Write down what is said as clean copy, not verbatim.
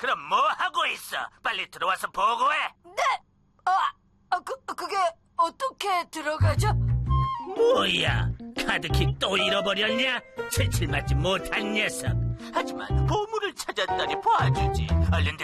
그럼 뭐 하고 있어? 빨리 들어와서 보고해. 네! 그게 어떻게 들어가죠? 뭐야, 카드키 또 잃어버렸냐? 칠칠 맞지 못한 녀석. 하지만 보물을 찾았다니 봐주지. 얼른